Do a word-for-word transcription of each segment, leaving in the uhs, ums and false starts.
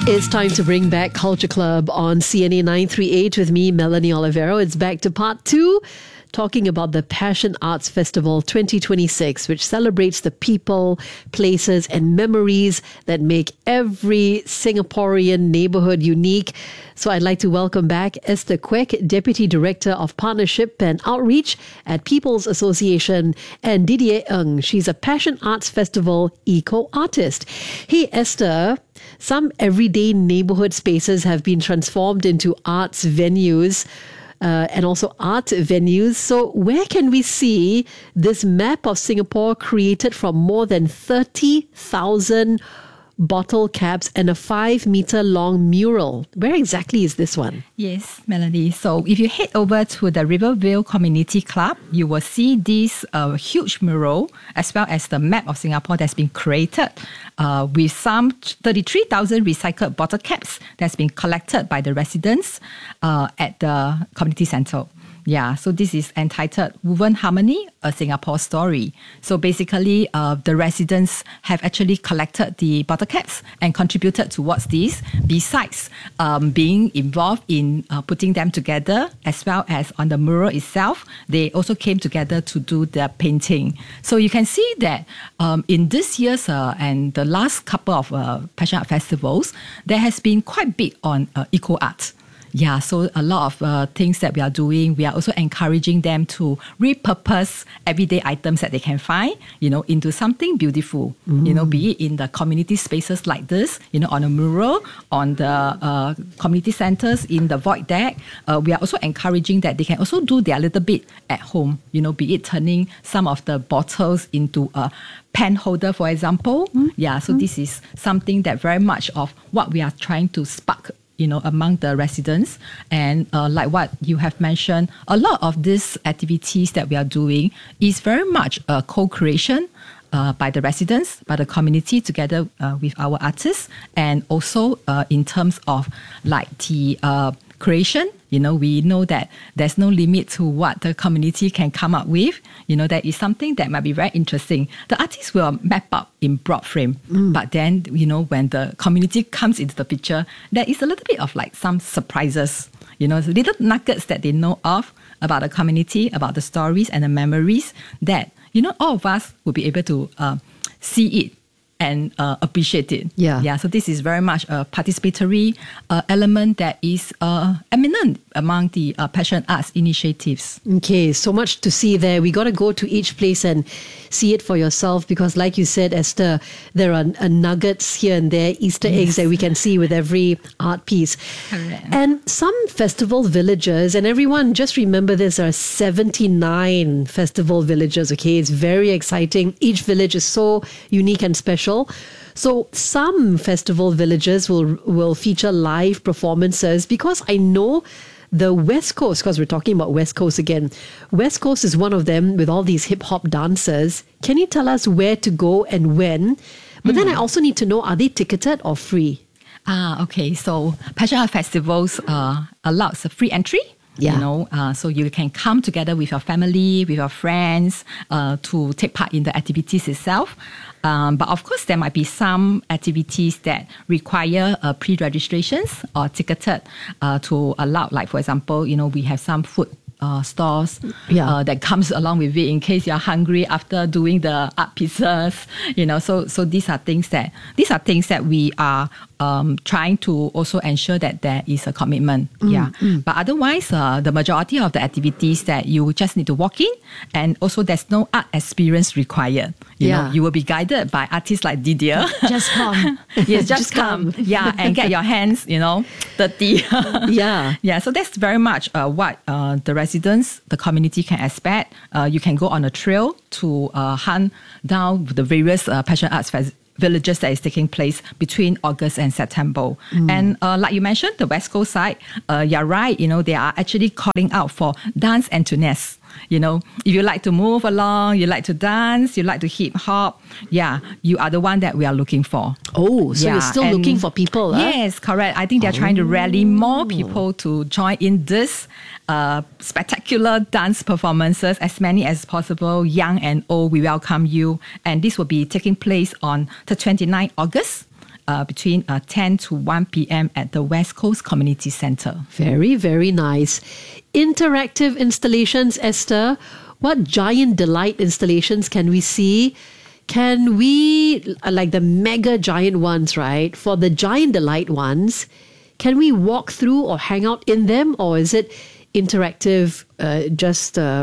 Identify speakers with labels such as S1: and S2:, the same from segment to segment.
S1: It's time to bring back Culture Club on C N A nine three eight with me, Melanie Olivero. It's back to part two, talking about the Passion Arts Festival twenty twenty-six, which celebrates the people, places, and memories that make every Singaporean neighborhood unique. So I'd like to welcome back Esther Kwek, Deputy Director of Partnership and Outreach at People's Association, and Didier Ng. She's a Passion Arts Festival eco-artist. Hey, Esther, some everyday neighborhood spaces have been transformed into arts venues. Uh, and also art venues. So where can we see this map of Singapore created from more than thirty thousand bottle caps and a five meter long mural? Where exactly is this one?
S2: Yes, Melanie. So if you head over to the Rivervale Community Club, you will see this uh, huge mural as well as the map of Singapore that's been created uh, with some thirty-three thousand recycled bottle caps that's been collected by the residents uh, at the community centre. Yeah, so this is entitled Woven Harmony, a Singapore Story. So basically, uh, the residents have actually collected the bottle caps and contributed towards this, besides um, being involved in uh, putting them together, as well as on the mural itself, they also came together to do the painting. So you can see that um, in this year's uh, and the last couple of uh, Passion Art Festivals, there has been quite big on uh, eco-art. Yeah, so a lot of uh, things that we are doing, we are also encouraging them to repurpose everyday items that they can find, you know, into something beautiful, mm. you know, be it in the community spaces like this, you know, on a mural, on the uh, community centres, in the void deck. Uh, we are also encouraging that they can also do their little bit at home, you know, be it turning some of the bottles into a pen holder, for example. Mm. Yeah, so mm. this is something that very much of what we are trying to spark, you know, among the residents. And uh, like what you have mentioned, a lot of these activities that we are doing is very much a co-creation uh, by the residents, by the community, together uh, with our artists, and also uh, in terms of like the uh, creation. You know, we know that there's no limit to what the community can come up with. You know, that is something that might be very interesting. The artists will map up in broad frame, mm. but then, you know, when the community comes into the picture, there is a little bit of like some surprises, you know, little nuggets that they know of about the community, about the stories and the memories that, you know, all of us will be able to uh, see it and uh, appreciate it.
S1: Yeah.
S2: Yeah. So this is very much a participatory uh, element that is uh, eminent among the uh, Passion Arts initiatives.
S1: Okay, so much to see there. We got to go to each place and see it for yourself, because like you said, Esther, there are uh, nuggets here and there, Easter
S2: yes.
S1: eggs that we can see with every art piece.
S2: Correct.
S1: And some festival villages, and everyone just remember this, there are seventy-nine festival villages, okay? It's very exciting. Each village is so unique and special. So some festival villages will will feature live performances, because I know the West Coast, because we're talking about West Coast again, West Coast is one of them with all these hip-hop dancers. Can you tell us where to go and when? But mm. then I also need to know, are they ticketed or free?
S2: Ah, okay. So Passion Art Festivals uh, allows a free entry.
S1: Yeah.
S2: You know, uh, so you can come together with your family, with your friends uh, to take part in the activities itself. Um, but of course, there might be some activities that require uh, pre-registrations or ticketed uh, to allow, like, for example, you know, we have some food Uh, stores
S1: yeah.
S2: uh, that comes along with it in case you're hungry after doing the art pieces, you know. So, so these are things that these are things that we are um, trying to also ensure that there is a commitment. Mm, yeah, mm. But otherwise, uh, the majority of the activities that you just need to walk in, and also there's no art experience required. You
S1: yeah.
S2: know, you will be guided by artists like Didier.
S1: Just come,
S2: yes, just,
S1: just
S2: come.
S1: come.
S2: Yeah, and get your hands, you know, dirty.
S1: yeah,
S2: yeah. So that's very much uh, what uh, the residents, the community can expect. Uh, you can go on a trail to uh, hunt down the various uh, Passion Arts Fest- villages that is taking place between August and September. Mm. And uh, like you mentioned, the West Coast side, uh, you're right, you know, they are actually calling out for dance enthusiasts. You know, if you like to move along, you like to dance, you like to hip hop, yeah, you are the one that we are looking for.
S1: Oh, so
S2: yeah,
S1: you're still looking for people, huh?
S2: Yes, correct. I think they're oh. trying to rally more people to join in this uh, spectacular dance performances, as many as possible, young and old. We welcome you. And this will be taking place on the twenty-ninth of August uh, between uh, ten to one p.m. at the West Coast Community Centre.
S1: Very, very nice. Interactive installations, Esther. What giant delight installations can we see? Can we, like the mega giant ones, right? For the giant delight ones, can we walk through or hang out in them? Or is it interactive uh, just uh,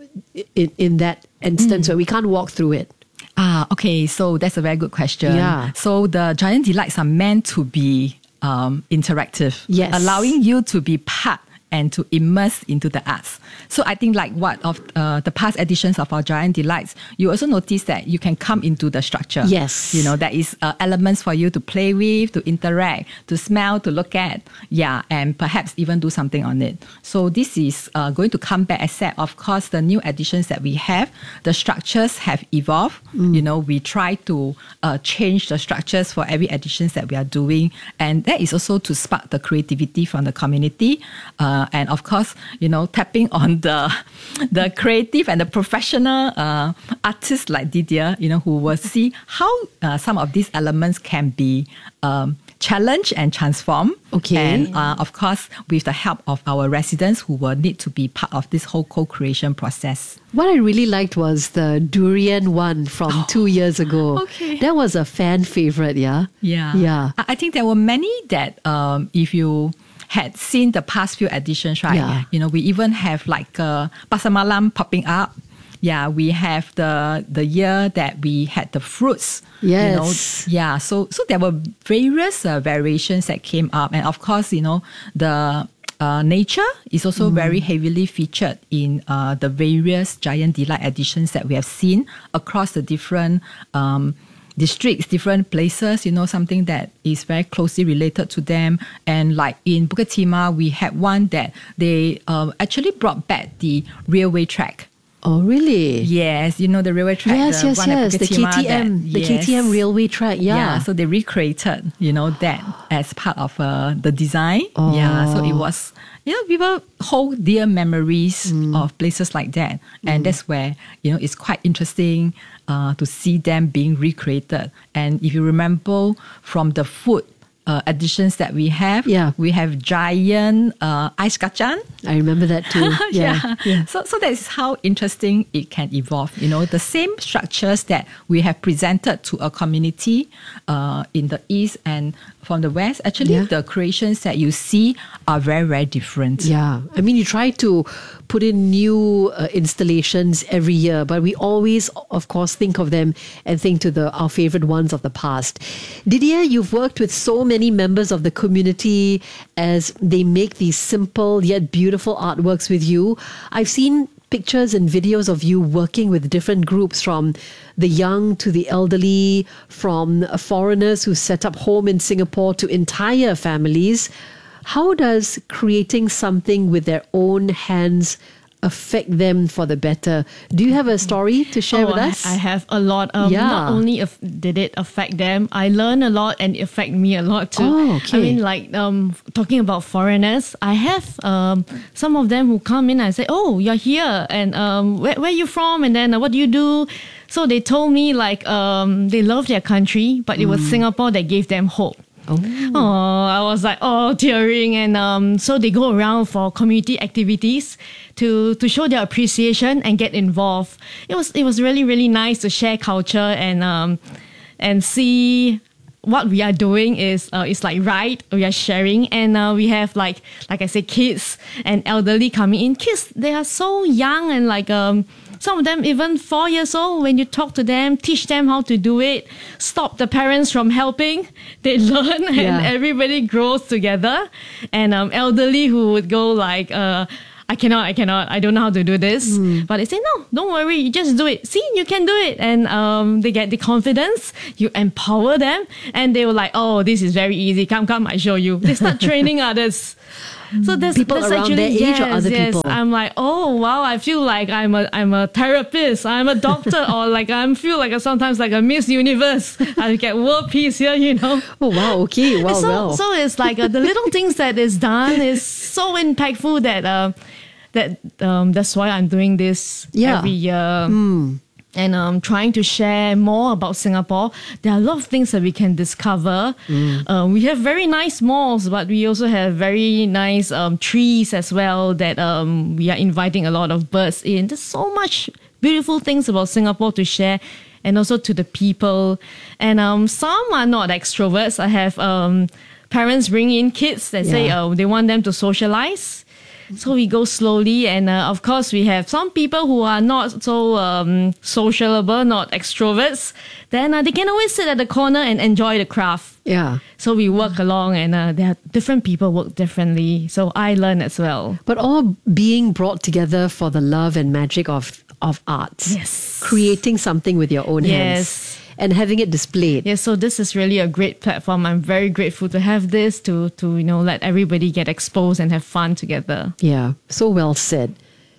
S1: in, in that instance mm. where we can't walk through it?
S2: Ah, okay. So that's a very good question.
S1: Yeah.
S2: So the giant delights are meant to be um, interactive,
S1: yes,
S2: allowing you to be part and to immerse into the arts. So I think like what of uh, the past editions of our Giant Delights, you also notice that you can come into the structure.
S1: Yes.
S2: You know, there is uh, elements for you to play with, to interact, to smell, to look at. Yeah, and perhaps even do something on it. So this is uh, going to come back, except of course the new editions that we have, the structures have evolved. Mm. You know, we try to uh, change the structures for every editions that we are doing. And that is also to spark the creativity from the community. Uh, Uh, and of course, you know, tapping on the the creative and the professional uh, artists like Didier, you know, who will see how uh, some of these elements can be um, challenged and transformed.
S1: Okay.
S2: And uh, of course, with the help of our residents who will need to be part of this whole co-creation process.
S1: What I really liked was the durian one from oh, two years ago.
S2: Okay.
S1: That was a fan favorite, yeah?
S2: Yeah.
S1: Yeah.
S2: I, I think there were many that um, if you had seen the past few editions, right?
S1: Yeah.
S2: You know, we even have like uh, Pasar Malam popping up. Yeah, we have the the year that we had the fruits.
S1: Yes.
S2: You know, yeah. So so there were various uh, variations that came up, and of course, you know, the uh, nature is also mm. very heavily featured in uh, the various Giant Delight editions that we have seen across the different Um, districts, different places, you know, something that is very closely related to them. And like in Bukit Timah, we had one that they um, actually brought back the railway track.
S1: Oh, really?
S2: Yes, you know the railway track.
S1: Yes,
S2: the
S1: yes,
S2: one at
S1: yes.
S2: Bukit
S1: The
S2: Timah
S1: K T M,
S2: that,
S1: the
S2: yes.
S1: K T M railway track. Yeah.
S2: Yeah. So they recreated, you know, that as part of uh, the design.
S1: Oh.
S2: Yeah. So it was, you know, people hold dear memories mm. of places like that, and mm. that's where, you know, it's quite interesting uh, to see them being recreated. And if you remember from the food Uh, editions that we have.
S1: Yeah.
S2: We have giant uh, ice kacang.
S1: I remember that too. Yeah.
S2: yeah.
S1: yeah.
S2: So, so that is how interesting it can evolve. You know, the same structures that we have presented to a community uh, in the East and from the West, actually
S1: Yeah.
S2: the creations that you see are very, very different.
S1: Yeah. I mean, you try to put in new uh, installations every year, but we always, of course, think of them and think to the our favorite ones of the past. Didier, you've worked with so many members of the community as they make these simple yet beautiful artworks with you. I've seen pictures and videos of you working with different groups, from the young to the elderly, from foreigners who set up home in Singapore to entire families. How does creating something with their own hands affect them for the better? Do you have a story to share
S3: oh,
S1: with us?
S3: I, I have a lot. Um,
S1: Yeah.
S3: Not only af- did it affect them, I learned a lot and it affected me a lot too.
S1: Oh, okay.
S3: I mean, like um, talking about foreigners, I have um, some of them who come in and say, "Oh, you're here, and um, where, where are you from? And then uh, what do you do?" So they told me like um, they love their country, but it was Singapore that gave them hope.
S1: Oh.
S3: Oh, I was like, oh, tearing. And um, so they go around for community activities to, to show their appreciation and get involved. It was it was really, really nice to share culture and um, and see what we are doing is uh, is like right. We are sharing, and uh, we have like like I said, kids and elderly coming in. Kids, they are so young, and like um. Some of them even four years old. When you talk to them, teach them how to do it, stop the parents from helping, they learn and
S1: Yeah.
S3: everybody grows together. And um, elderly who would go like, uh, I cannot, I cannot, I don't know how to do this. Mm. But they say, no, don't worry, you just do it. See, you can do it. And um, they get the confidence, you empower them, and they were like, oh, this is very easy. Come, come, I show you. They start training others. So there's
S1: People
S3: there's
S1: around
S3: actually,
S1: their age or
S3: yes,
S1: other
S3: yes.
S1: people?
S3: I'm like, oh wow, I feel like I'm a I'm a therapist, I'm a doctor, or like I feel like a, sometimes like a Miss Universe. I get world peace here, you know.
S1: Oh, wow. Okay. Wow,
S3: so
S1: wow.
S3: so it's like uh, the little things that is done is so impactful that uh, that um, that's why I'm doing this
S1: Yeah.
S3: every year.
S1: Mm.
S3: and um, trying to share more about Singapore. There are a lot of things that we can discover. Mm. Uh, we have very nice malls, but we also have very nice um, trees as well that um, we are inviting a lot of birds in. There's so much beautiful things about Singapore to share, and also to the people. And um, some are not extroverts. I have um, parents bring in kids that yeah. say uh, they want them to socialize. So we go slowly, and uh, of course we have some people who are not so um, sociable, not extroverts. Then uh, they can always sit at the corner and enjoy the craft.
S1: Yeah.
S3: So we work along, and uh, there are different people work differently. So I learn as well.
S1: But all being brought together for the love and magic of of arts.
S3: Yes.
S1: Creating something with your own
S3: yes.
S1: hands. And having it displayed.
S3: Yes, so this is really a great platform. I'm very grateful to have this, to, to you know, let everybody get exposed and have fun together.
S1: Yeah, so well said.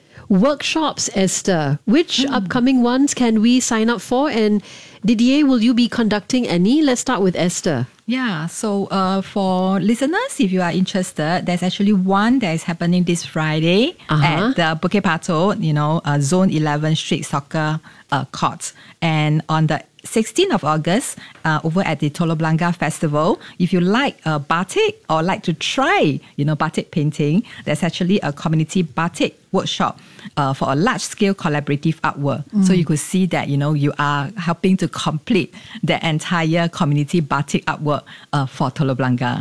S1: Workshops, Esther. Which mm. upcoming ones can we sign up for? And Didier, will you be conducting any? Let's start with Esther.
S2: Yeah, so uh, for listeners, if you are interested, there's actually one that is happening this Friday uh-huh. at the Bukit Batok, you know, uh, Zone eleven Street Soccer uh, Court. And on the sixteenth of August, uh, over at the Telok Blangah Festival, if you like uh, batik or like to try, you know, batik painting, there's actually a community batik workshop uh, for a large-scale collaborative artwork. Mm. So you could see that, you know, you are helping to complete the entire community batik artwork uh, for Telok Blangah.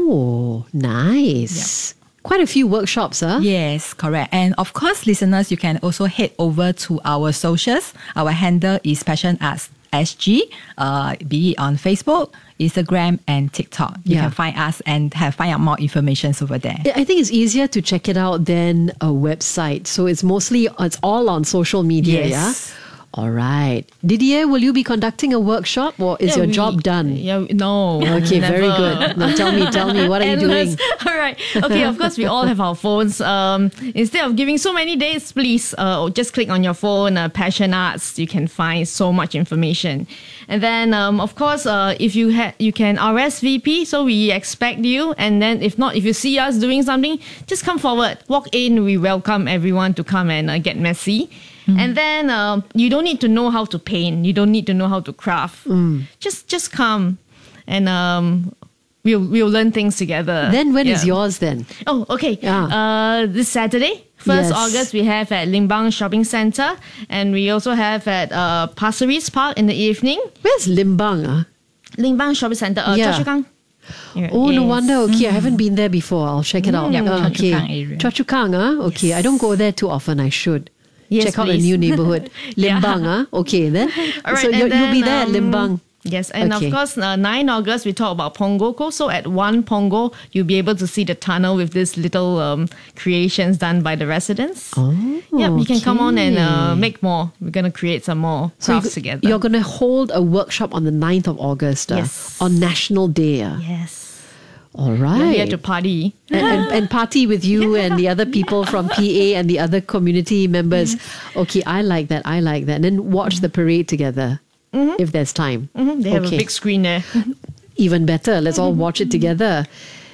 S1: Oh, nice. Yeah. Quite a few workshops, huh?
S2: Yes, correct. And of course, listeners, you can also head over to our socials. Our handle is Passion Arts S G, uh, be it on Facebook, Instagram, and TikTok. You yeah. can find us and have find out more information over there.
S1: I think it's easier to check it out than a website. So it's mostly, it's all on social media,
S2: yes.
S1: yeah? All right. Didier, will you be conducting a workshop, or is
S3: yeah,
S1: your
S3: we,
S1: job done?
S3: Yeah, no.
S1: Okay,
S3: never.
S1: very good. Now tell me, tell me, what are you doing?
S3: All right. Okay, of course, we all have our phones. Um, instead of giving so many dates, please uh, just click on your phone, uh, Passion Arts. You can find so much information. And then, um, of course, uh, if you ha- you can R S V P, so we expect you. And then, if not, if you see us doing something, just come forward. Walk in. We welcome everyone to come and uh, get messy. Mm. And then uh, you don't need to know how to paint. You don't need to know how to craft. Mm. Just just come, and um, we'll we'll learn things together.
S1: Then when
S3: yeah.
S1: is yours then?
S3: Oh, okay.
S1: Yeah.
S3: Uh, this Saturday, first
S1: Yes.
S3: August, we have at Limbang Shopping Centre, and we also have at uh, Pasir Ris Park in the evening.
S1: Where's Limbang? Uh?
S3: Limbang Shopping Centre, uh,
S1: Yeah.
S3: Choa Chu Kang. Yeah,
S1: Oh, no
S3: yes.
S1: wonder. Okay, I haven't been there before. I'll check it out.
S2: Yeah,
S1: Uh,
S2: Choa Chu
S1: okay.
S2: Kang area.
S1: Choa Chu Kang, huh? Okay,
S3: Yes.
S1: I don't go there too often. I should.
S3: Yes,
S1: check out a
S3: please.
S1: new neighborhood.
S3: Yeah.
S1: Limbang, huh? Okay, then.
S3: All right,
S1: so
S3: and
S1: you'll, you'll be
S3: then,
S1: there at
S3: um,
S1: Limbang.
S3: Yes, and
S1: Okay.
S3: of course, uh, ninth August, we talk about Ponggol. So at one Ponggol, you'll be able to see the tunnel with these little um, creations done by the residents.
S1: Oh,
S3: Yep, you can come on and uh,
S1: okay.
S3: make more. We're going to create some more
S1: So
S3: crafts
S1: you-
S3: together.
S1: You're going to hold a workshop on the ninth of August. Uh,
S3: Yes.
S1: On National Day. Uh.
S3: Yes.
S1: All
S3: We're
S1: right.
S3: here to party.
S1: and, and, and party with you and the other people from P A and the other community members. Okay, I like that. I like that. And then watch the parade together mm-hmm. if there's time.
S3: Mhm, They have
S1: Okay.
S3: a big screen there.
S1: Even better. Let's all watch it together.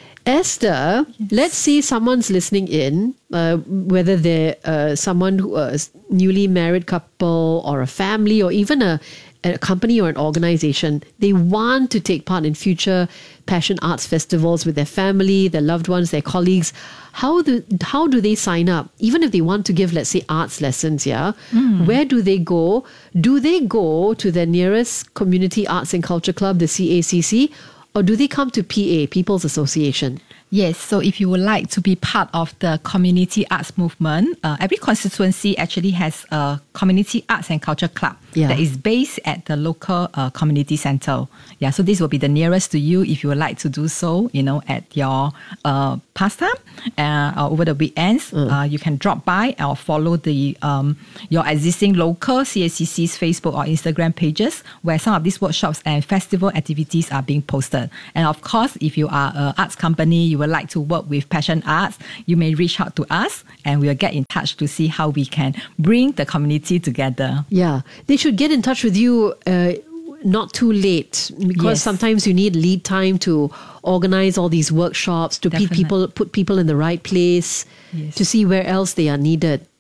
S1: Esther, let's say someone's listening in, uh, whether they're uh, someone who uh, is newly married couple or a family or even a, a company or an organization. They want to take part in future Passion Arts festivals with their family, their loved ones, their colleagues. How do how do they sign up? Even if they want to give, let's say, arts lessons, yeah? Mm. Where do they go? Do they go to their nearest community arts and culture club, the C A C C, or do they come to P A, People's Association?
S2: Yes, so if you would like to be part of the community arts movement, uh, every constituency actually has a community arts and culture club
S1: Yeah.
S2: that is based at the local uh, community center. Yeah, so this will be the nearest to you if you would like to do so, you know, at your uh, pastime uh, or over the weekends.
S1: Mm.
S2: Uh, you can drop by or follow the um, your existing local C A C C's Facebook or Instagram pages where some of these workshops and festival activities are being posted. And of course, if you are an arts company, you would like to work with Passion Arts, you may reach out to us and we'll get in touch to see how we can bring the community together.
S1: Yeah, they should get in touch with you uh, not too late, because
S2: Yes.
S1: sometimes you need lead time to organize all these workshops, to put
S2: Definitely.
S1: people put people in the right place,
S2: Yes.
S1: to see where else they are needed.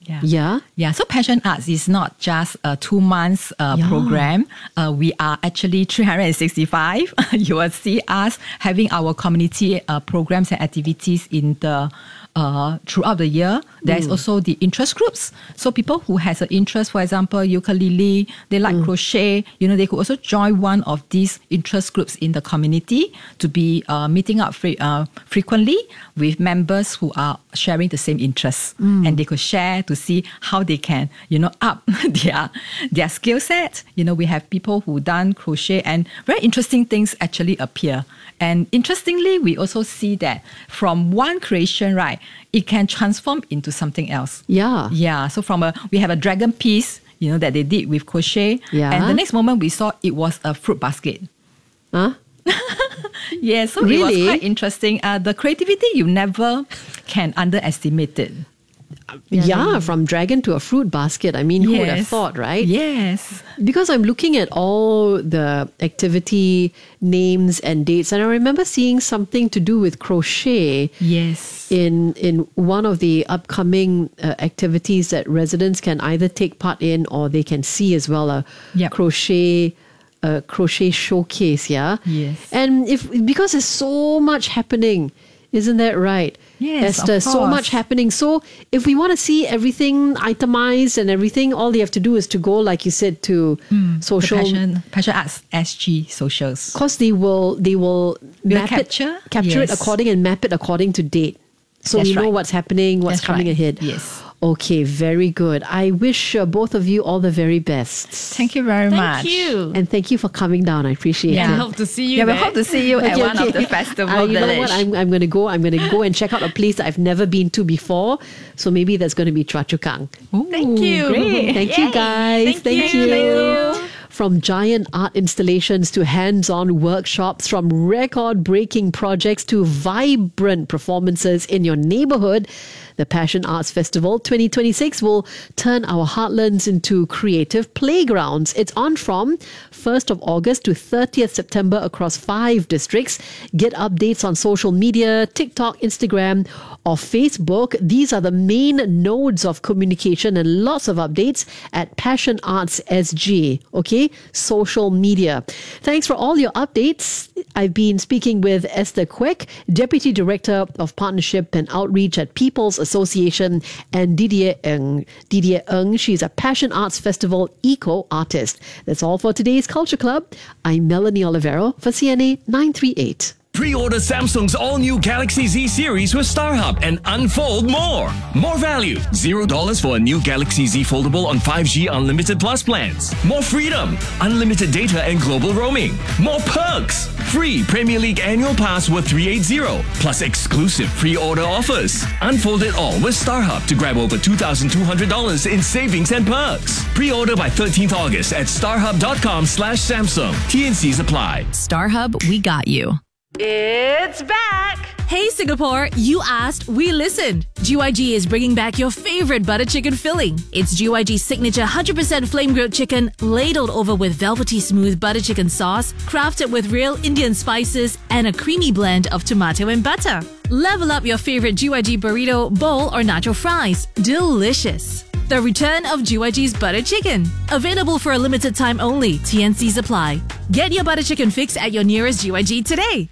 S2: Yeah.
S1: Yeah.
S2: Yeah, so Passion Arts is not just a two months uh,
S1: Yeah.
S2: program. Uh, we are actually three hundred sixty-five. You will see us having our community uh, programs and activities in the uh, throughout the year. There's also the interest groups. So people who has an interest, for example, ukulele, they like crochet, you know, they could also join one of these interest groups in the community to be uh, meeting up fre- uh, frequently with members who are sharing the same interests, and they could share to see how they can, you know, up their their skill set. You know, we have people who done crochet, and very interesting things actually appear. And interestingly, we also see that from one creation, right, it can transform into something else.
S1: Yeah.
S2: Yeah. So from a we have a dragon piece, you know, that they did with crochet,
S1: Yeah.
S2: and the next moment we saw it was a fruit basket.
S1: Huh?
S2: Yeah, so
S1: Really?
S2: it was quite interesting. Uh, the creativity, you never can underestimate it.
S1: Yeah, from dragon to a fruit basket. I mean, who would have
S2: Yes.
S1: thought, right?
S2: Yes.
S1: Because I'm looking at all the activity names and dates, and I remember seeing something to do with crochet
S2: Yes.
S1: in in one of the upcoming uh, activities that residents can either take part in or they can see as well, a
S2: Yep.
S1: crochet a crochet showcase. Yeah.
S2: Yes.
S1: And if because there's so much happening, isn't that right?
S2: Yes,
S1: Esther,
S2: of
S1: so
S2: course.
S1: much happening. So if we want to see everything itemized and everything, all they have to do is to go, like you said, to
S2: The
S1: social.
S2: Passion, Passion Arts S G socials.
S1: Because they will they will
S2: Will
S1: map
S2: capture?
S1: it, capture it
S2: Yes.
S1: according and map it according to date. So
S2: That's
S1: we know
S2: right.
S1: what's happening, what's
S2: That's
S1: coming
S2: right.
S1: ahead.
S2: Yes.
S1: Okay, very good. I wish uh, both of you all the very best.
S2: Thank you very much.
S3: Thank you.
S1: And thank you for coming down. I appreciate
S2: Yeah.
S3: I
S1: it.
S3: hope to see you
S2: Yeah, we
S3: there.
S2: hope to see you at
S1: Okay,
S2: one of
S1: okay.
S2: the festival
S1: Uh, you know
S2: village.
S1: what? I'm, I'm going to go. I'm going to go and check out a place that I've never been to before. So maybe that's going to be Choa Chu Kang.
S2: Ooh,
S3: Thank you.
S2: Great.
S1: Thank you,
S3: Yay.
S1: guys.
S3: Thank you. Thank you.
S1: From giant art installations to hands-on workshops, from record-breaking projects to vibrant performances in your neighborhood, the Passion Arts Festival twenty twenty-six will turn our heartlands into creative playgrounds. It's on from first of August to thirtieth September across five districts. Get updates on social media, TikTok, Instagram, or Facebook. These are the main nodes of communication, and lots of updates at Passion Arts S G. Okay, social media. Thanks for all your updates. I've been speaking with Esther Kwek, Deputy Director of Partnership and Outreach at People's Association, and Didier Ng. Didier Ng, she's a Passion Arts Festival eco artist. That's all for today's Culture Club. I'm Melanie Olivero for C N A nine three eight.
S4: Pre-order Samsung's all-new Galaxy Z series with StarHub and unfold more. More value. Zero dollars for a new Galaxy Z Foldable on five G Unlimited Plus plans. More freedom. Unlimited data and global roaming. More perks. Free Premier League annual pass worth three hundred eighty. Plus exclusive pre-order offers. Unfold it all with StarHub to grab over two thousand two hundred dollars in savings and perks. Pre-order by thirteenth August at starhub.com slash Samsung. T and Cs apply.
S5: StarHub, we got you.
S6: It's back!
S5: Hey Singapore, you asked, we listened. G Y G is bringing back your favorite butter chicken filling. It's G Y G's signature one hundred percent flame grilled chicken, ladled over with velvety smooth butter chicken sauce, crafted with real Indian spices and a creamy blend of tomato and butter. Level up your favorite G Y G burrito, bowl, or nacho fries. Delicious. The return of G Y G's butter chicken. Available for a limited time only. T N Cs apply. Get your butter chicken fix at your nearest G Y G today.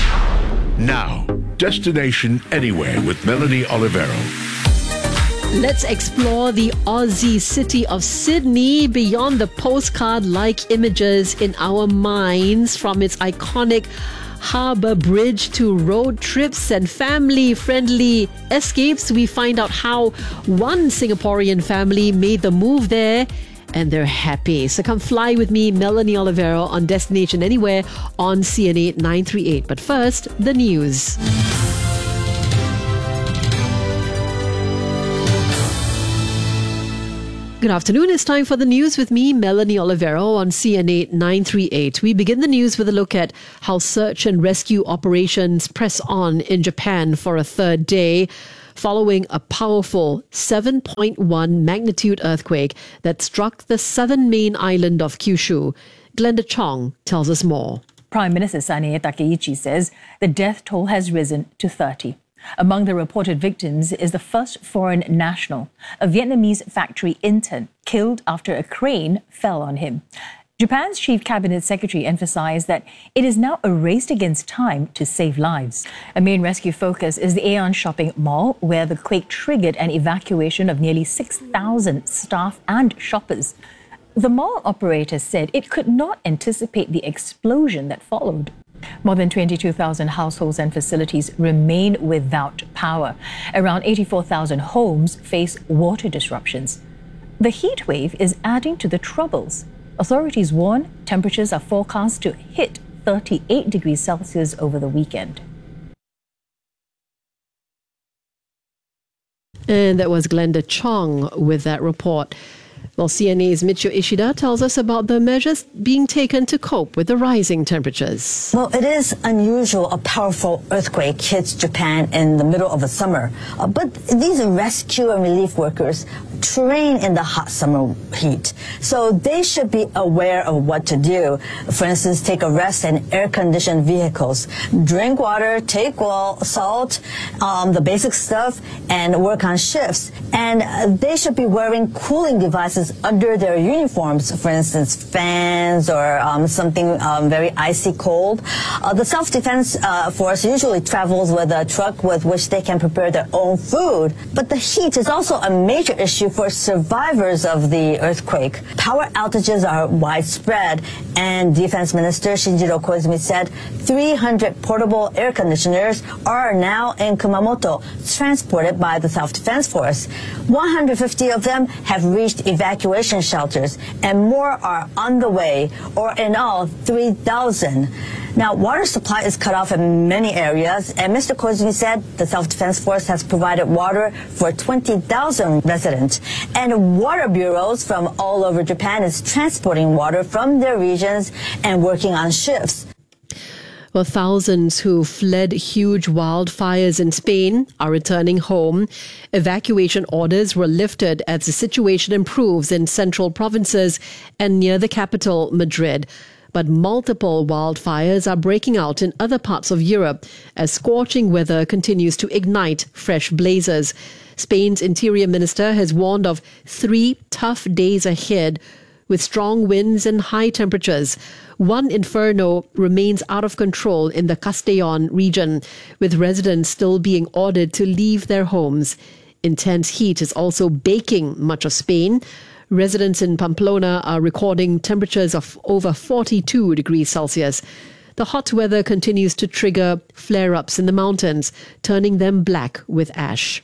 S7: Now, Destination Anywhere with Melanie Olivero.
S1: Let's explore the Aussie city of Sydney beyond the postcard-like images in our minds, from its iconic harbour bridge to road trips and family-friendly escapes. We find out how one Singaporean family made the move there, and they're happy. So come fly with me, Melanie Olivero, on Destination Anywhere on C N A nine three eight. But first, the news. Good afternoon. It's time for the news with me, Melanie Olivero, on C N A nine three eight. We begin the news with a look at how search and rescue operations press on in Japan for a third day, following a powerful seven point one magnitude earthquake that struck the southern main island of Kyushu. Glenda Chong tells us more.
S8: Prime Minister Sanae Takeichi says the death toll has risen to thirty. Among the reported victims is the first foreign national, a Vietnamese factory intern, killed after a crane fell on him. Japan's chief cabinet secretary emphasized that it is now a race against time to save lives. A main rescue focus is the Aeon Shopping Mall, where the quake triggered an evacuation of nearly six thousand staff and shoppers. The mall operator said it could not anticipate the explosion that followed. More than twenty-two thousand households and facilities remain without power. Around eighty-four thousand homes face water disruptions. The heat wave is adding to the troubles. Authorities warn temperatures are forecast to hit thirty-eight degrees Celsius over the weekend.
S1: And that was Glenda Chong with that report. Well, C N A's Michio Ishida tells us about the measures being taken to cope with the rising temperatures.
S9: Well, it is unusual a powerful earthquake hits Japan in the middle of the summer. Uh, but these rescue and relief workers train in the hot summer heat, so they should be aware of what to do. For instance, take a rest in air-conditioned vehicles, drink water, take wall, salt, um, the basic stuff, and work on shifts. And uh, they should be wearing cooling devices under their uniforms, for instance, fans or um, something um, very icy cold. Uh, the self-defense uh, force usually travels with a truck with which they can prepare their own food. But the heat is also a major issue for survivors of the earthquake. Power outages are widespread, and Defense Minister Shinjiro Koizumi said three hundred portable air conditioners are now in Kumamoto, transported by the Self-Defense Force. one hundred fifty of them have reached evacuation shelters, and more are on the way, or in all, three thousand. Now, water supply is cut off in many areas, and Mister Koizumi said the Self-Defense Force has provided water for twenty thousand residents, and water bureaus from all over Japan is transporting water from their regions and working on shifts.
S1: Well, thousands who fled huge wildfires in Spain are returning home. Evacuation orders were lifted as the situation improves in central provinces and near the capital, Madrid. But multiple wildfires are breaking out in other parts of Europe as scorching weather continues to ignite fresh blazes. Spain's interior minister has warned of three tough days ahead with strong winds and high temperatures. One inferno remains out of control in the Castellon region, with residents still being ordered to leave their homes. Intense heat is also baking much of Spain. Residents in Pamplona are recording temperatures of over forty-two degrees Celsius. The hot weather continues to trigger flare-ups in the mountains, turning them black with ash.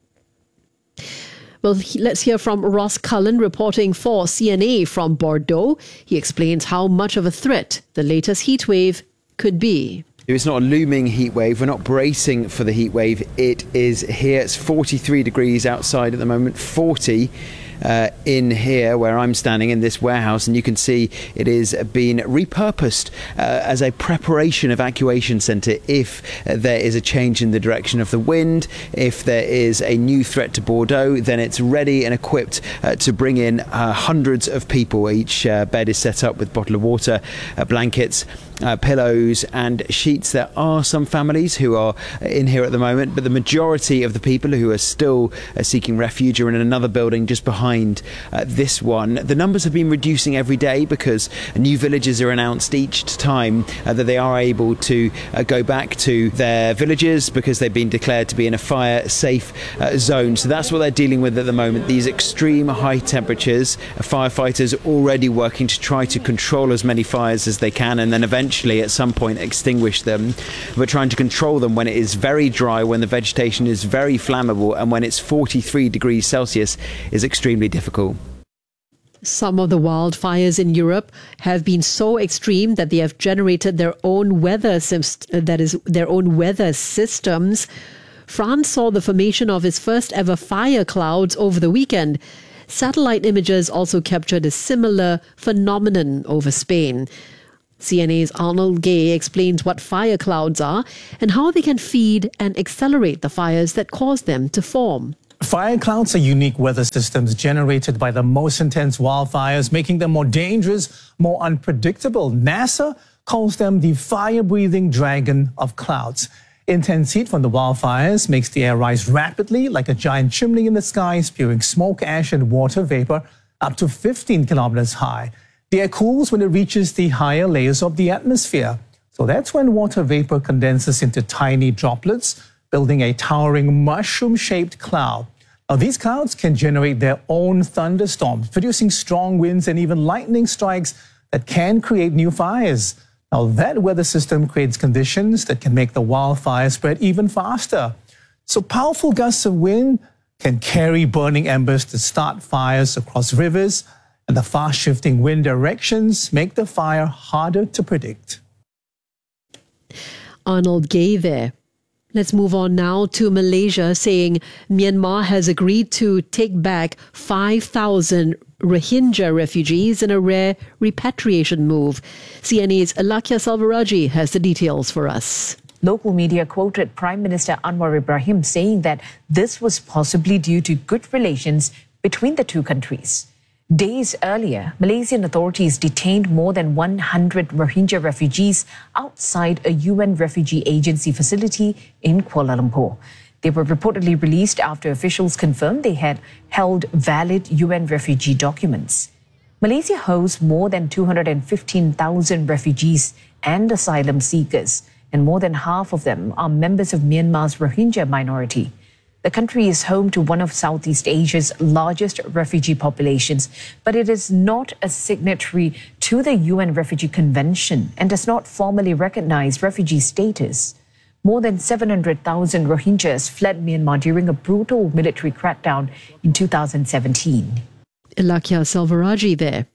S1: Well, let's hear from Ross Cullen reporting for C N A from Bordeaux. He explains how much of a threat the latest heat wave could be.
S10: It's not a looming heat wave. We're not bracing for the heat wave. It is here. It's forty-three degrees outside at the moment, forty uh, in here where I'm standing in this warehouse, and you can see it is being repurposed uh, as a preparation evacuation centre if uh, there is a change in the direction of the wind. If there is a new threat to Bordeaux, then it's ready and equipped uh, to bring in uh, hundreds of people. Each uh, bed is set up with a bottle of water, uh, blankets, Uh, pillows and sheets. There are some families who are in here at the moment, but the majority of the people who are still uh, seeking refuge are in another building just behind uh, this one. The numbers have been reducing every day because new villages are announced each time uh, that they are able to uh, go back to their villages because they've been declared to be in a fire safe uh, zone. So that's what they're dealing with at the moment, these extreme high temperatures. Uh, firefighters already working to try to control as many fires as they can, and then eventually Eventually, at some point, extinguish them. We're trying to control them when it is very dry, when the vegetation is very flammable, and when it's forty-three degrees Celsius is extremely difficult.
S1: Some of the wildfires in Europe have been so extreme that they have generated their own weather that is their own weather systems. France saw the formation of its first ever fire clouds over the weekend. Satellite images also captured a similar phenomenon over Spain. C N A's Arnold Gay explains what fire clouds are and how they can feed and accelerate the fires that cause them to form.
S11: Fire clouds are unique weather systems generated by the most intense wildfires, making them more dangerous, more unpredictable. NASA calls them the fire-breathing dragon of clouds. Intense heat from the wildfires makes the air rise rapidly like a giant chimney in the sky, spewing smoke, ash, and water vapor up to fifteen kilometers high. The air cools when it reaches the higher layers of the atmosphere. So that's when water vapor condenses into tiny droplets, building a towering mushroom-shaped cloud. Now, these clouds can generate their own thunderstorms, producing strong winds and even lightning strikes that can create new fires. Now, that weather system creates conditions that can make the wildfire spread even faster. So powerful gusts of wind can carry burning embers to start fires across rivers, and the fast-shifting wind directions make the fire harder to predict.
S1: Arnold Gay there. Let's move on now to Malaysia, saying Myanmar has agreed to take back five thousand Rohingya refugees in a rare repatriation move. C N A's Alakia Salvaraji has the details for us.
S12: Local media quoted Prime Minister Anwar Ibrahim saying that this was possibly due to good relations between the two countries. Days earlier, Malaysian authorities detained more than one hundred Rohingya refugees outside a U N refugee agency facility in Kuala Lumpur. They were reportedly released after officials confirmed they had held valid U N refugee documents. Malaysia hosts more than two hundred fifteen thousand refugees and asylum seekers, and more than half of them are members of Myanmar's Rohingya minority. The country is home to one of Southeast Asia's largest refugee populations, but it is not a signatory to the U N Refugee Convention and does not formally recognize refugee status. More than seven hundred thousand Rohingyas fled Myanmar during a brutal military crackdown in two thousand seventeen.
S1: Ilakia Salvaraji there.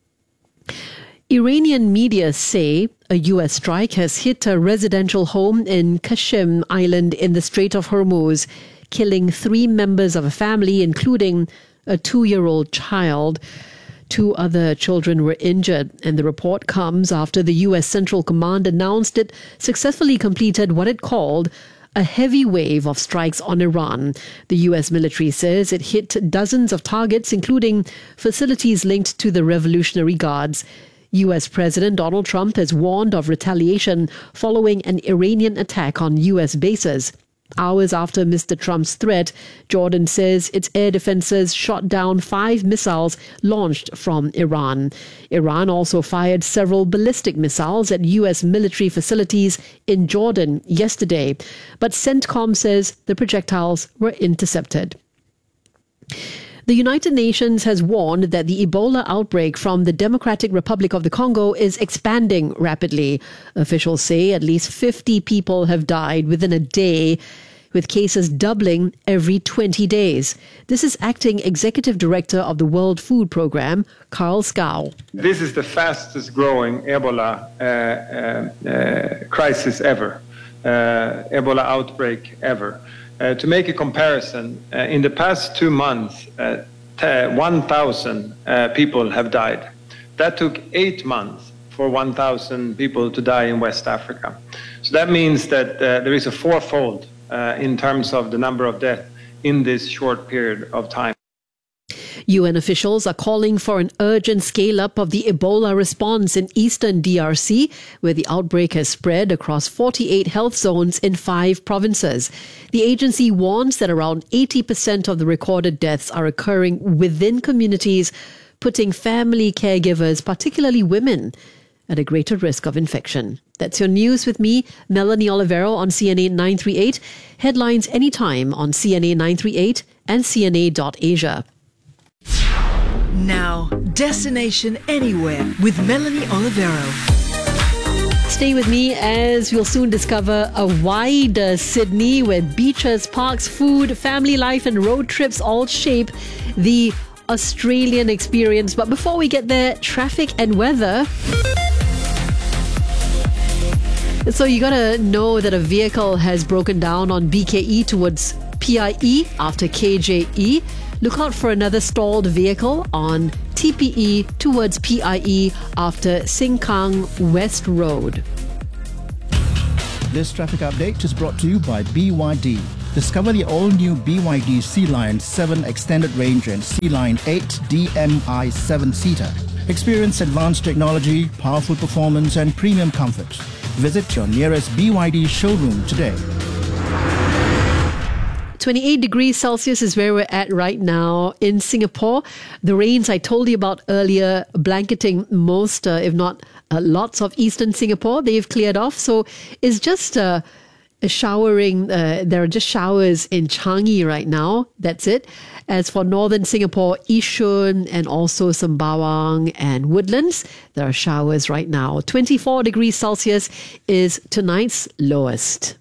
S1: Iranian media say a U S strike has hit a residential home in Qashm Island in the Strait of Hormuz, killing three members of a family, including a two-year-old child. Two other children were injured, and the report comes after the U S Central Command announced it successfully completed what it called a heavy wave of strikes on Iran. The U S military says it hit dozens of targets, including facilities linked to the Revolutionary Guards. U S President Donald Trump has warned of retaliation following an Iranian attack on U S bases. Hours after Mister Trump's threat, Jordan says its air defenses shot down five missiles launched from Iran. Iran also fired several ballistic missiles at U S military facilities in Jordan yesterday, but CENTCOM says the projectiles were intercepted. The United Nations has warned that the Ebola outbreak from the Democratic Republic of the Congo is expanding rapidly. Officials say at least fifty people have died within a day, with cases doubling every twenty days. This is Acting Executive Director of the World Food Programme, Carl Skau.
S13: This is the fastest growing Ebola uh, uh, uh, crisis ever, uh, Ebola outbreak ever. Uh, to make a comparison, uh, in the past two months, uh, one thousand uh, people have died. That took eight months for one thousand people to die in West Africa. So that means that uh, there is a fourfold uh, in terms of the number of deaths in this short period of time.
S1: U N officials are calling for an urgent scale-up of the Ebola response in eastern D R C, where the outbreak has spread across forty-eight health zones in five provinces. The agency warns that around eighty percent of the recorded deaths are occurring within communities, putting family caregivers, particularly women, at a greater risk of infection. That's your news with me, Melanie Olivero, on C N A nine thirty-eight. Headlines anytime on C N A nine thirty-eight and C N A dot Asia.
S14: Now, Destination Anywhere with Melanie Olivero.
S1: Stay with me as we'll soon discover a wider Sydney where beaches, parks, food, family life and road trips all shape the Australian experience. But before we get there, traffic and weather. So you gotta know that a vehicle has broken down on B K E towards P I E after K J E. Look out for another stalled vehicle on T P E towards P I E after Sengkang West Road.
S15: This traffic update is brought to you by B Y D. Discover the all-new B Y D Sea Lion seven Extended Range and Sea Lion eight D M I seven-seater. Experience advanced technology, powerful performance and premium comfort. Visit your nearest B Y D showroom today.
S1: twenty-eight degrees Celsius is where we're at right now in Singapore. The rains I told you about earlier, blanketing most, uh, if not uh, lots of eastern Singapore, they've cleared off. So it's just uh, a showering. Uh, there are just showers in Changi right now. That's it. As for northern Singapore, Yishun and also Sembawang and Woodlands, there are showers right now. twenty-four degrees Celsius is tonight's lowest.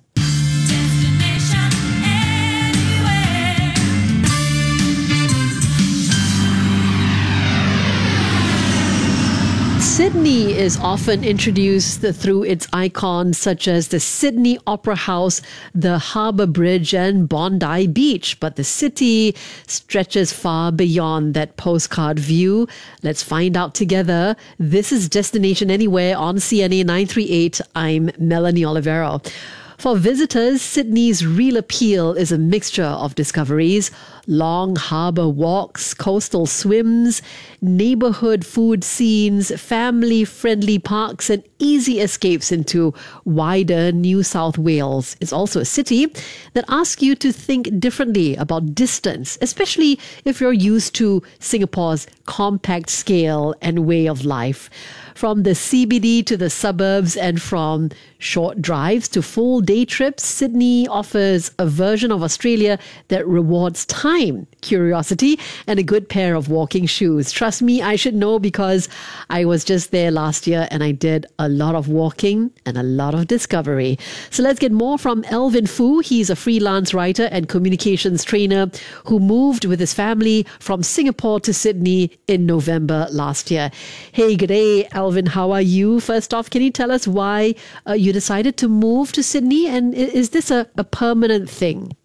S1: Sydney is often introduced through its icons such as the Sydney Opera House, the Harbour Bridge and Bondi Beach. But the city stretches far beyond that postcard view. Let's find out together. This is Destination Anywhere on C N A nine three eight. I'm Melanie Olivero. For visitors, Sydney's real appeal is a mixture of discoveries, long harbour walks, coastal swims, neighbourhood food scenes, family-friendly parks and easy escapes into wider New South Wales. It's also a city that asks you to think differently about distance, especially if you're used to Singapore's compact scale and way of life. From the C B D to the suburbs and from short drives to full day trips, Sydney offers a version of Australia that rewards time, curiosity, and a good pair of walking shoes. Trust me, I should know because I was just there last year and I did a lot of walking and a lot of discovery. So let's get more from Elvin Foo. He's a freelance writer and communications trainer who moved with his family from Singapore to Sydney in November last year. Hey, good day, Elvin. How are you? First off, can you tell us why uh, you decided to move to Sydney? And is this a, a permanent thing?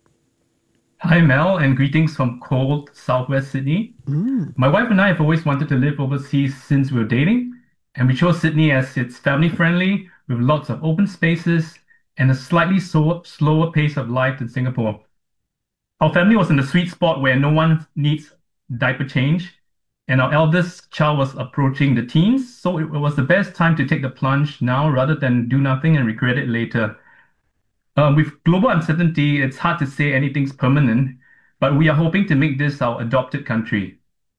S16: Hi, Mel, and greetings from cold southwest Sydney.
S1: Mm.
S16: My wife and I have always wanted to live overseas since we were dating, and we chose Sydney as it's family-friendly, with lots of open spaces and a slightly so- slower pace of life than Singapore. Our family was in the sweet spot where no one needs diaper change, and our eldest child was approaching the teens, so it was the best time to take the plunge now rather than do nothing and regret it later. Uh, with global uncertainty, it's hard to say anything's permanent, but we are hoping to make this our adopted country.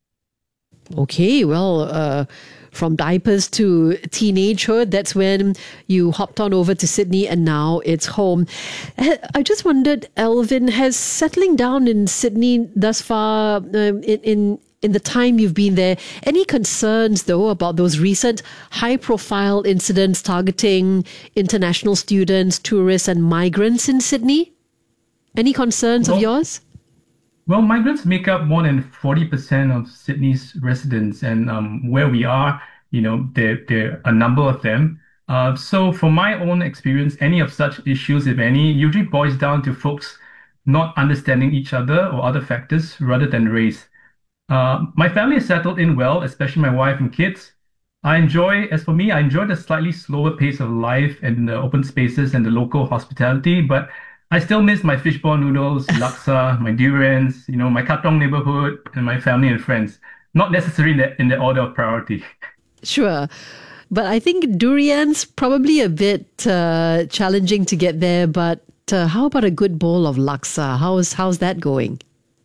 S1: Okay, well, uh, from diapers to teenagehood, that's when you hopped on over to Sydney and now it's home. I just wondered, Elvin, has settling down in Sydney thus far, um, in, in in the time you've been there, any concerns though about those recent high-profile incidents targeting international students, tourists and migrants in Sydney? Any concerns well, of yours?
S16: Well, migrants make up more than forty percent of Sydney's residents, and um, where we are, you know, there, there are a number of them. Uh, so from my own experience, any of such issues, if any, usually boils down to folks not understanding each other or other factors rather than race. Uh, my family has settled in well, especially my wife and kids. I enjoy, as for me, I enjoy the slightly slower pace of life and the open spaces and the local hospitality, but I still miss my fishball noodles, laksa, my durians, you know, my Katong neighborhood and my family and friends. Not necessarily in the, in the order of priority.
S1: Sure. But I think durians probably a bit uh, challenging to get there, but uh, how about a good bowl of laksa? How's, how's that going?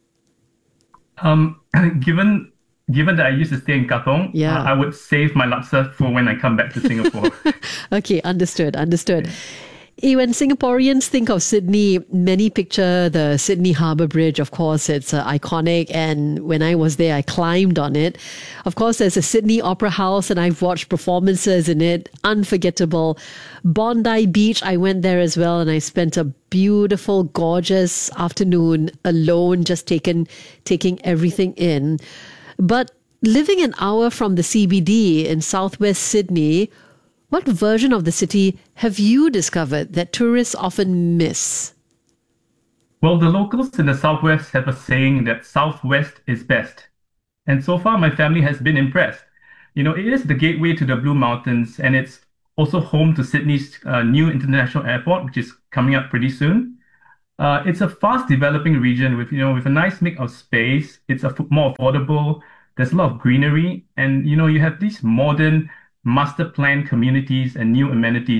S16: Um, given given that I used to stay in Katong,
S1: yeah.
S16: uh, I would save my laksa for when I come back to Singapore.
S1: Okay, understood, understood. Yeah. When Singaporeans think of Sydney, many picture the Sydney Harbour Bridge. Of course, it's uh, iconic. And when I was there, I climbed on it. Of course, there's a Sydney Opera House and I've watched performances in it. Unforgettable. Bondi Beach, I went there as well and I spent a beautiful, gorgeous afternoon alone, just taking, taking everything in. But living an hour from the C B D in southwest Sydney, what version of the city have you discovered that tourists often miss?
S16: Well, the locals in the southwest have a saying that southwest is best. And so far, my family has been impressed. You know, it is the gateway to the Blue Mountains, and it's also home to Sydney's uh, new international airport, which is coming up pretty soon. Uh, it's a fast developing region with, you know, with a nice mix of space. It's a more affordable. There's a lot of greenery, and, you know, you have these modern master plan communities and new amenities.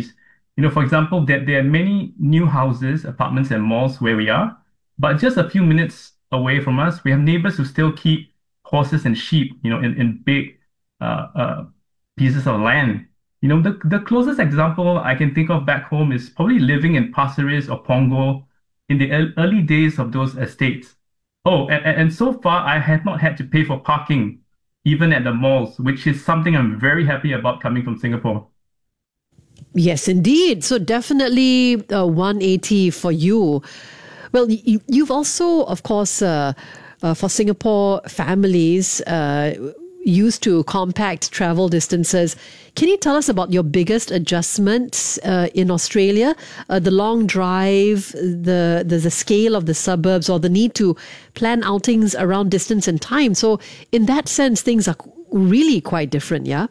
S16: You know, for example, that there are many new houses, apartments, and malls where we are, but just a few minutes away from us, we have neighbors who still keep horses and sheep, you know, in, in big uh, uh, pieces of land. You know, the, the closest example I can think of back home is probably living in Pasir Ris or Punggol in the early days of those estates. Oh, and, and so far, I have not had to pay for parking, even at the malls, which is something I'm very happy about coming from Singapore.
S1: Yes, indeed. So definitely uh, one eighty for you. Well, you, you've also, of course, uh, uh, for Singapore families, uh, used to compact travel distances. Can you tell us about your biggest adjustments uh, in Australia? Uh, the long drive, the, the the scale of the suburbs, or the need to plan outings around distance and time. So in that sense, things are really quite different, yeah?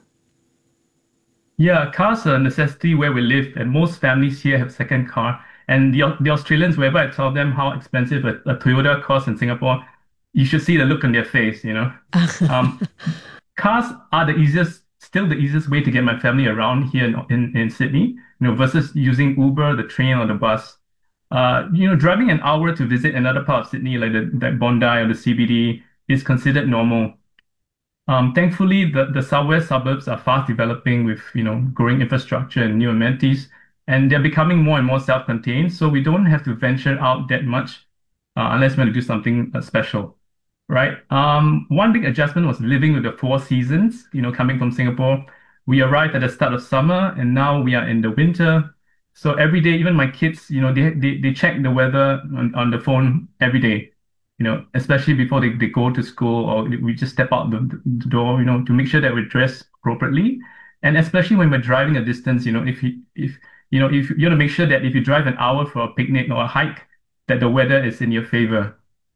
S16: Yeah, cars are a necessity where we live, and most families here have a second car. And the, the Australians, wherever I tell them how expensive a, a Toyota costs in Singapore, you should see the look on their face, you know. Um, cars are the easiest, still the easiest way to get my family around here in, in, in Sydney, you know, versus using Uber, the train, or the bus. Uh, you know, driving an hour to visit another part of Sydney, like the like Bondi or the C B D, is considered normal. Um, thankfully, the, the southwest suburbs are fast developing with, you know, growing infrastructure and new amenities, and they're becoming more and more self-contained, so we don't have to venture out that much uh, unless we want to do something uh, special. Right. Um, one big adjustment was living with the four seasons, you know, coming from Singapore. We arrived at the start of summer and now we are in the winter. So every day, even my kids, you know, they they, they check the weather on, on the phone every day, you know, especially before they, they go to school, or we just step out the, the door, you know, to make sure that we're dressed appropriately. And especially when we're driving a distance, you know, if you, if, you know, if you want to make sure that if you drive an hour for a picnic or a hike, that the weather is in your favor.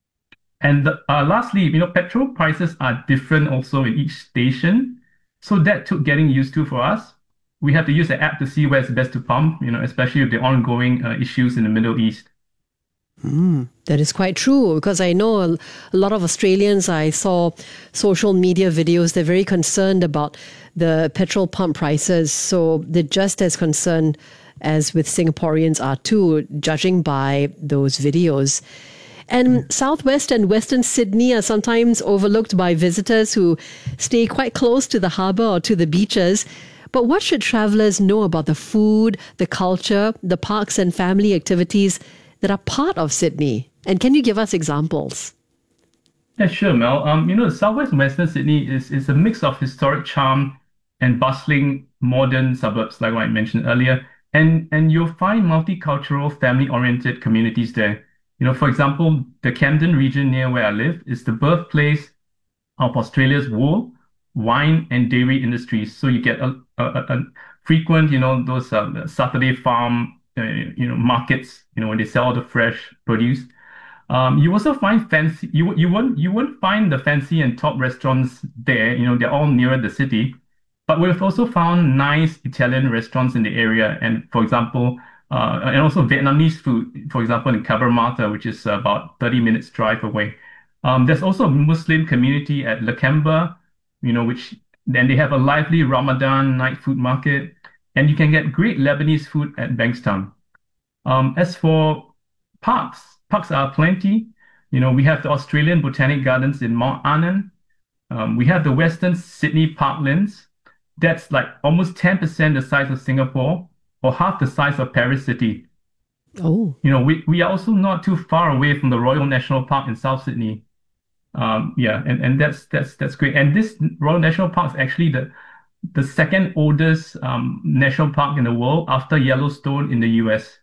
S16: And uh, lastly, you know, petrol prices are different also in each station. So that took getting used to for us. We have to use the app to see where it's best to pump, you know, especially with the ongoing uh, issues in the Middle East.
S1: Mm, that is quite true, because I know a, a lot of Australians, I saw social media videos, they're very concerned about the petrol pump prices. So they're just as concerned as with Singaporeans are too, judging by those videos. And Southwest and Western Sydney are sometimes overlooked by visitors who stay quite close to the harbour or to the beaches. But what should travellers know about the food, the culture, the parks and family activities that are part of Sydney? And can you give us examples?
S16: Yeah, sure, Mel. Um, you know, Southwest and Western Sydney is, is a mix of historic charm and bustling modern suburbs, like what I mentioned earlier. And, and you'll find multicultural, family-oriented communities there. You know, for example, the Camden region near where I live is the birthplace of Australia's wool, wine, and dairy industries. So you get a, a, a frequent, you know, those uh, Saturday farm, uh, you know, markets, you know, when they sell the fresh produce. Um, you also find fancy. You you won't you won't find the fancy and top restaurants there. You know, they're all near the city. But we've also found nice Italian restaurants in the area, and for example. Uh, and also Vietnamese food, for example, in Cabramatta, which is about thirty minutes drive away. Um, there's also a Muslim community at Lakemba, you know, which then they have a lively Ramadan night food market, and you can get great Lebanese food at Bankstown. Um, as for parks, parks are plenty. You know, we have the Australian Botanic Gardens in Mount Annan. Um, we have the Western Sydney Parklands. That's like almost ten percent the size of Singapore, or half the size of Paris City.
S1: Oh.
S16: You know, we, we are also not too far away from the Royal National Park in South Sydney. Um, yeah, and, and that's that's that's great. And this Royal National Park is actually the the second oldest um, national park in the world after Yellowstone in the U S.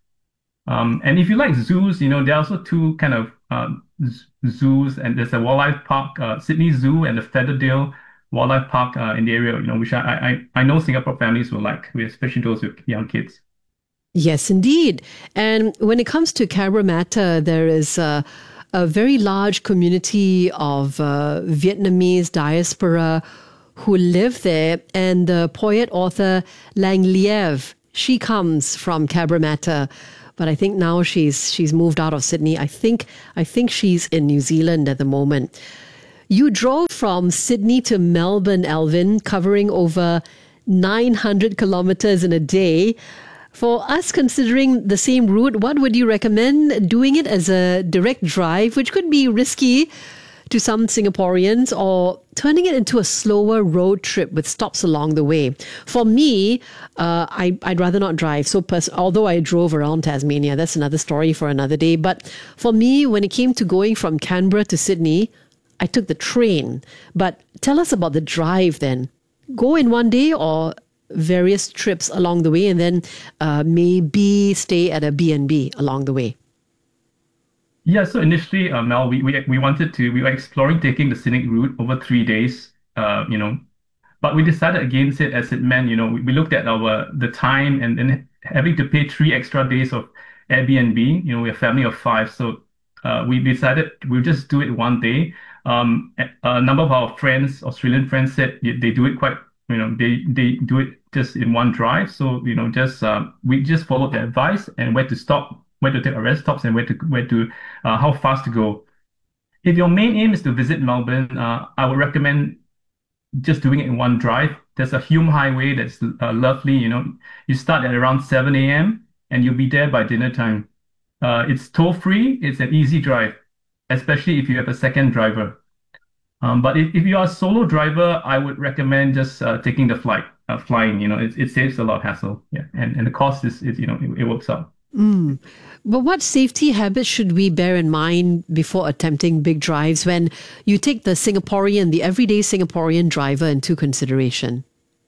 S16: Um, and if you like zoos, you know, there are also two kind of um, zoos, and there's a wildlife park, uh, Sydney Zoo, and the Featherdale Wildlife Park uh, in the area, you know, which I, I I know Singapore families will like, especially those with young kids.
S1: Yes, indeed. And when it comes to Cabramatta, there is a, a very large community of uh, Vietnamese diaspora who live there. And the poet author Lang Liev, she comes from Cabramatta, but I think now she's she's moved out of Sydney. I think I think she's in New Zealand at the moment. You drove from Sydney to Melbourne, Alvin, covering over nine hundred kilometers in a day. For us considering the same route, what would you recommend? Doing it as a direct drive, which could be risky to some Singaporeans, or turning it into a slower road trip with stops along the way? For me, uh, I, I'd rather not drive. So, pers- although I drove around Tasmania, that's another story for another day. But for me, when it came to going from Canberra to Sydney, I took the train. But tell us about the drive then. Go in one day or various trips along the way, and then uh, maybe stay at a B and B along the way?
S16: Yeah, so initially, uh, Mel, we, we we wanted to, we were exploring taking the scenic route over three days, uh, you know, but we decided against it as it meant, you know, we, we looked at our the time and then having to pay three extra days of Airbnb. You know, we're a family of five, so uh, we decided we'll just do it one day. Um, a, a number of our friends, Australian friends, said they do it quite, you know, they they do it just in one drive. So, you know, just uh, we just followed the advice and where to stop, where to take our rest stops, and where to where to uh, how fast to go. If your main aim is to visit Melbourne, uh, I would recommend just doing it in one drive. There's a Hume Highway that's uh, lovely. You know, you start at around seven a m and you'll be there by dinner time. Uh, it's toll free. It's an easy drive, especially if you have a second driver. Um, but if, if you are a solo driver, I would recommend just uh, taking the flight, uh, flying. You know, it, it saves a lot of hassle. Yeah, and and the cost is, is you know, it, it works out.
S1: Mm. But what safety habits should we bear in mind before attempting big drives when you take the Singaporean, the everyday Singaporean driver into consideration?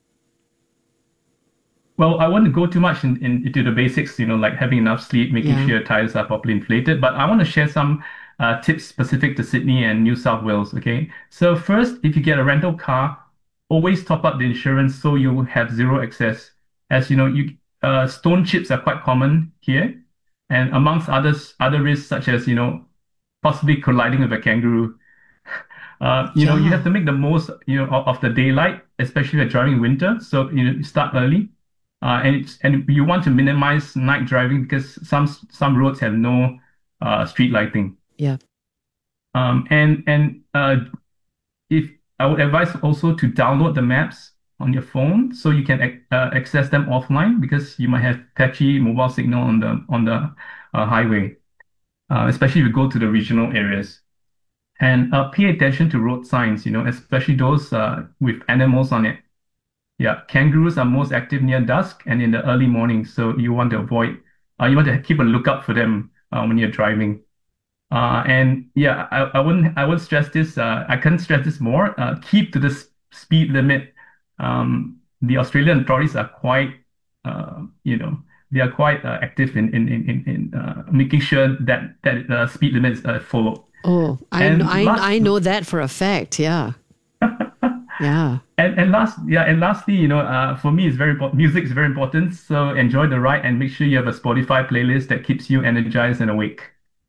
S16: Well, I wouldn't go too much in, in, into the basics, you know, like having enough sleep, making
S1: Yeah.
S16: sure your tires are properly inflated. But I want to share some uh, tips specific to Sydney and New South Wales, okay? So first, if you get a rental car, always top up the insurance so you have zero excess. As you know, you uh, stone chips are quite common here, and amongst others, other risks such as, you know, possibly colliding with a kangaroo. Uh, you know, you
S1: Yeah.
S16: have to make the most, you know, of, of the daylight, especially if you're driving in winter. So, you know, you start early. Uh, and it's, and you want to minimize night driving because some some roads have no uh, street lighting.
S1: Yeah.
S16: Um, and and uh, if I would advise also to download the maps on your phone so you can ac- uh, access them offline because you might have patchy mobile signal on the on the uh, highway, uh, especially if you go to the regional areas. And uh, pay attention to road signs, you know, especially those uh, with animals on it. Yeah, kangaroos are most active near dusk and in the early morning, so you want to avoid, uh, you want to keep a lookout for them uh, when you're driving. Uh, and yeah, I, I wouldn't, I would stress this. Uh, I can't stress this more. Uh, keep to the s- speed limit. Um, the Australian authorities are quite, uh, you know, they are quite uh, active in in in in, in uh, making sure that that uh, speed limit is uh, followed.
S1: Oh, I,
S16: And
S1: kn- I,
S16: last-
S1: I know that for a fact. Yeah. Yeah.
S16: And and last yeah and lastly, you know, uh, for me, it's very important. Music is very important. So enjoy the ride and make sure you have a Spotify playlist that keeps you energized and awake.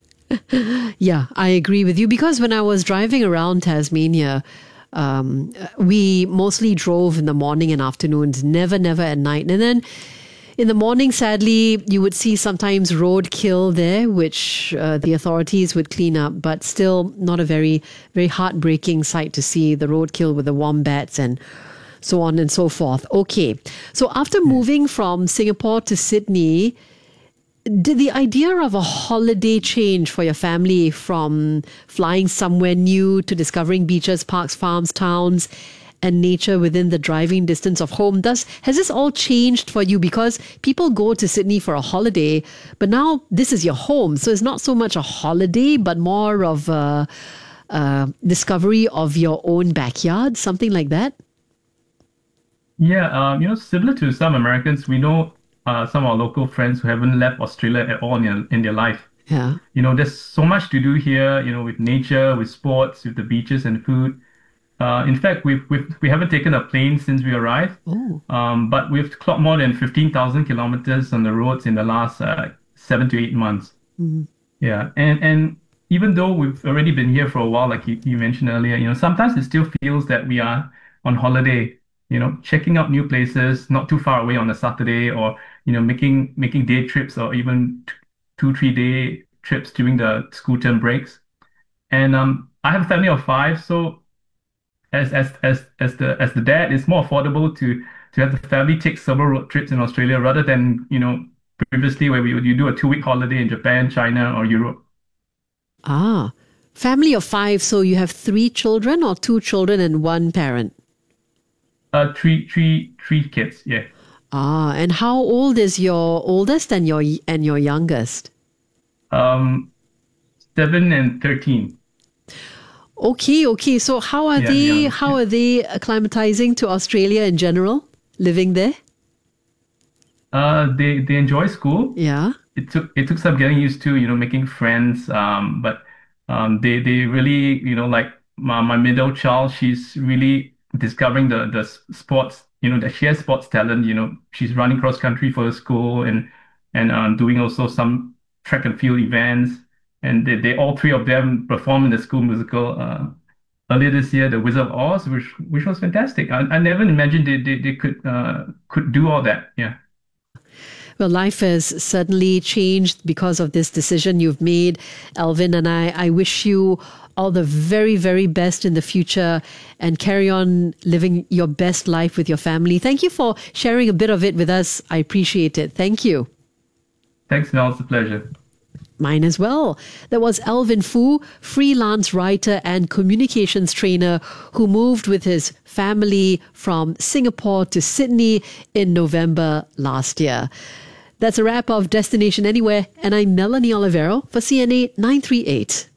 S1: Yeah, I agree with you because when I was driving around Tasmania, um, we mostly drove in the morning and afternoons, never, never at night. And then in the morning, sadly, you would see sometimes roadkill there, which uh, the authorities would clean up, but still not a very, very heartbreaking sight to see the roadkill with the wombats and so on and so forth. Okay, so after moving from Singapore to Sydney, did the idea of a holiday change for your family from flying somewhere new to discovering beaches, parks, farms, towns, and nature within the driving distance of home? Thus, has this all changed for you? Because people go to Sydney for a holiday, but now this is your home. So it's not so much a holiday, but more of a, a discovery of your own backyard, something like that?
S16: Yeah, um, you know, similar to some Americans, we know uh, some of our local friends who haven't left Australia at all in their, in their life.
S1: Yeah.
S16: You know, there's so much to do here, you know, with nature, with sports, with the beaches and food. Uh, in fact, we've, we've, we haven't taken a plane since we arrived,
S1: Oh.
S16: um, but we've clocked more than fifteen thousand kilometers on the roads in the last uh, seven to eight months.
S1: Mhm.
S16: Yeah, and and even though we've already been here for a while, like you, you mentioned earlier, you know, sometimes it still feels that we are on holiday, you know, checking out new places not too far away on a Saturday, or, you know, making making day trips or even t- two, three day trips during the school term breaks. And um, I have a family of five, so as as as as the as the dad, it's more affordable to to have the family take several road trips in Australia rather than, you know, previously where we would you do a two-week holiday in Japan, China, or Europe.
S1: Ah, family of five. So you have three children or two children and one parent?
S16: Uh, three, three, three kids. Yeah.
S1: Ah, and how old is your oldest and your and your youngest?
S16: Um, seven and thirteen.
S1: Okay, okay. So how are
S16: Yeah,
S1: they?
S16: yeah,
S1: how are they acclimatizing to Australia in general? Living there?
S16: Uh, they they enjoy school.
S1: Yeah.
S16: It took it took some getting used to, you know, making friends. Um, but um, they they really, you know, like my, my middle child, she's really discovering the the s- sports. You know, that she has sports talent. You know, she's running cross country for the school and and um, doing also some track and field events. And they, they all three of them performed in the school musical uh, earlier this year, The Wizard of Oz, which which was fantastic. I, I never imagined they they, they could uh, could do all that. Yeah.
S1: Well, life has certainly changed because of this decision you've made, Alvin, and I, I wish you all the very, very best in the future and carry on living your best life with your family. Thank you for sharing a bit of it with us. I appreciate it. Thank you.
S16: Thanks, Mel. It's a pleasure.
S1: Mine as well. That was Alvin Foo, freelance writer and communications trainer who moved with his family from Singapore to Sydney in November last year. That's a wrap of Destination Anywhere, and I'm Melanie Olivero for C N A nine three eight.